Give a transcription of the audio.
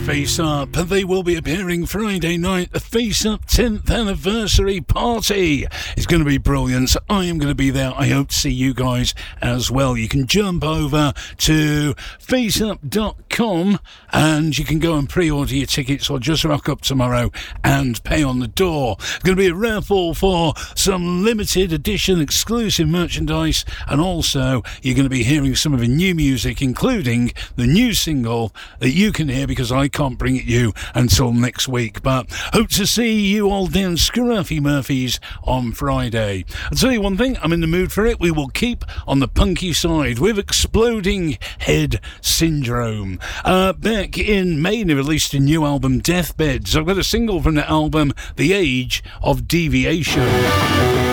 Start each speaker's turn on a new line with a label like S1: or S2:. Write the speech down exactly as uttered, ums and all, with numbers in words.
S1: Face Up. They will be appearing Friday night. The Face Up tenth anniversary party is going to be brilliant. So I am going to be there. I hope to see you guys as well. You can jump over to face up dot com and you can go and pre-order your tickets, or just rock up tomorrow and pay on the door. It's going to be a raffle for some limited edition exclusive merchandise, and also you're going to be hearing some of the new music, including the new single that you can hear because I can't bring it you until next week. But hope to see you all down Scruffy Murphy's on Friday. I'll tell you one thing, I'm in the mood for it. We will keep on the punky side with Exploding Head Syndrome. Uh, back in May, they released a new album, Deathbeds. I've got a single from the album, The Age of Deviation.